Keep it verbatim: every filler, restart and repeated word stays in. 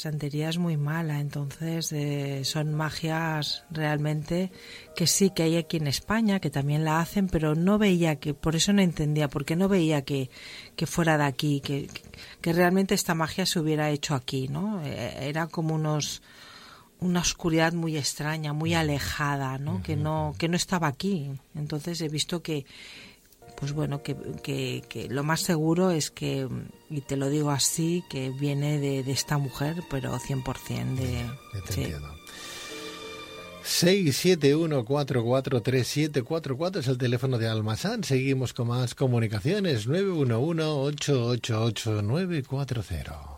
santería es muy mala, entonces eh, son magias realmente que sí que hay aquí en España, que también la hacen, pero no veía que, por eso no entendía, porque no veía que, que fuera de aquí, que, que realmente esta magia se hubiera hecho aquí, ¿no? Eh, era como unos una oscuridad muy extraña, muy alejada, ¿no? Uh-huh. Que no, que no estaba aquí. Entonces he visto que pues bueno, que, que, que lo más seguro es que, y te lo digo así, que viene de, de esta mujer, pero cien por ciento de... Ya te sí. entiendo. seis siete uno cuatro cuatro tres siete cuatro cuatro es el teléfono de Almazán. Seguimos con más comunicaciones. nueve uno uno, ocho ocho ocho, nueve cuatro cero.